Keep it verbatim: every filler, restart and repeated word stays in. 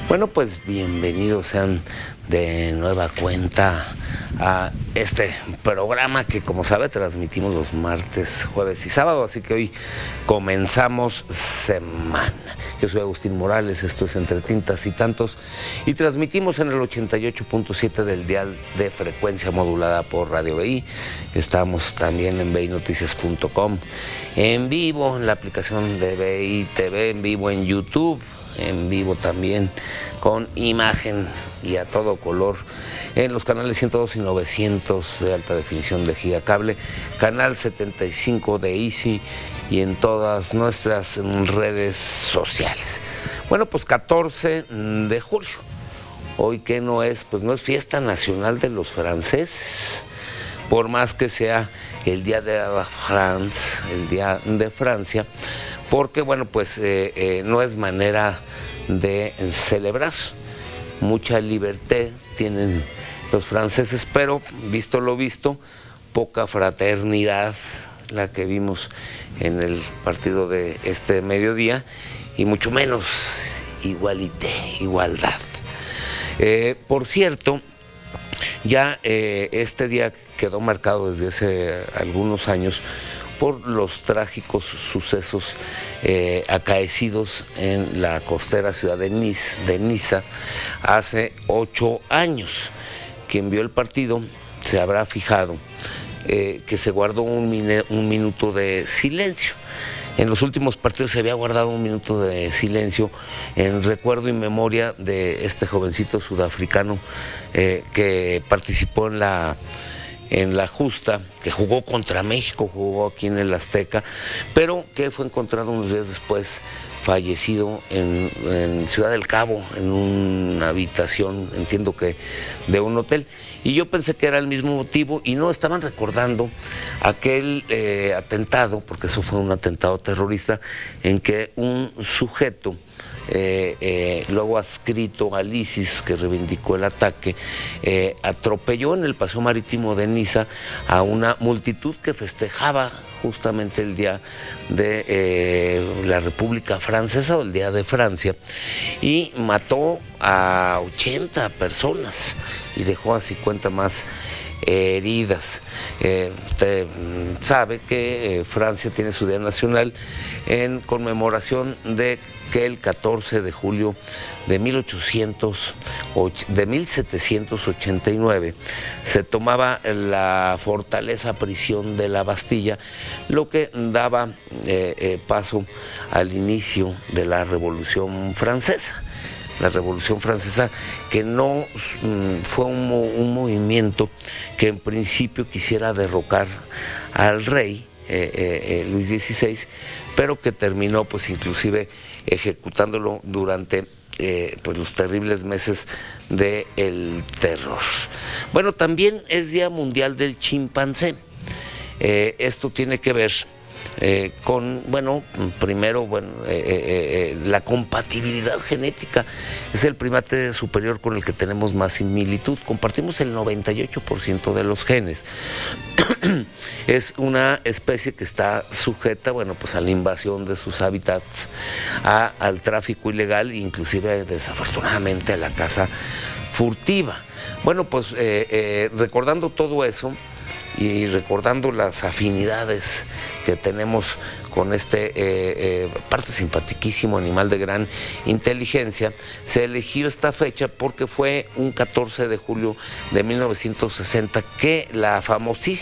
Bueno, pues bienvenidos sean de nueva cuenta a este programa que, como sabe, transmitimos los martes, jueves y sábado, así que hoy comenzamos semana. Yo soy Agustín Morales, esto es Entre Tintas y Tantos, y transmitimos en el ochenta y ocho punto siete del dial de frecuencia modulada por Radio B I. Estamos también en beinoticias punto com, en vivo en la aplicación de B I T V, en vivo en YouTube, en vivo también con imagen y a todo color en los canales ciento dos y novecientos de alta definición de Gigacable, canal setenta y cinco de Easy y en todas nuestras redes sociales. Bueno, pues catorce de julio, hoy que no es, pues no es fiesta nacional de los franceses, por más que sea el día de la France, el día de Francia, porque bueno, pues eh, eh, no es manera de celebrar. Mucha libertad tienen los franceses, pero visto lo visto, poca fraternidad la que vimos en el partido de este mediodía, y mucho menos igualité, igualdad. Eh, por cierto, ya eh, este día quedó marcado desde hace algunos años por los trágicos sucesos eh, acaecidos en la costera ciudad de, Nice, de Niza hace ocho años. Quien vio el partido se habrá fijado eh, que se guardó un, mine, un minuto de silencio. En los últimos partidos se había guardado un minuto de silencio en recuerdo y memoria de este jovencito sudafricano eh, que participó en la en la justa, que jugó contra México, jugó aquí en el Azteca, pero que fue encontrado unos días después fallecido en, en Ciudad del Cabo, en una habitación, entiendo que de un hotel. Y yo pensé que era el mismo motivo, y no, estaban recordando aquel eh, atentado, porque eso fue un atentado terrorista, en que un sujeto, Eh, eh, luego adscrito al ISIS, que reivindicó el ataque, eh, atropelló en el paseo marítimo de Niza a una multitud que festejaba justamente el día de eh, la República Francesa, o el día de Francia, y mató a ochenta personas y dejó a cincuenta más eh, heridas. Eh, usted sabe que eh, Francia tiene su Día Nacional en conmemoración de que el catorce de julio de, mil ochocientos, de mil setecientos ochenta y nueve se tomaba la fortaleza prisión de la Bastilla, lo que daba eh, eh, paso al inicio de la Revolución Francesa. La Revolución Francesa, que no mm, fue un, un movimiento que en principio quisiera derrocar al rey eh, eh, Luis dieciséis, pero que terminó pues inclusive ejecutándolo durante eh, pues los terribles meses del terror. Bueno, también es Día Mundial del Chimpancé. Eh, esto tiene que ver eh, con, bueno, primero, bueno, eh, eh, la compatibilidad genética. Es el primate superior con el que tenemos más similitud. Compartimos el noventa y ocho por ciento de los genes. Es una especie que está sujeta, bueno, pues a la invasión de sus hábitats, a, al tráfico ilegal, inclusive desafortunadamente a la caza furtiva. Bueno, pues eh, eh, recordando todo eso y recordando las afinidades que tenemos con este eh, eh, parte simpaticísimo animal de gran inteligencia, se eligió esta fecha porque fue un catorce de julio de mil novecientos sesenta que la famosísima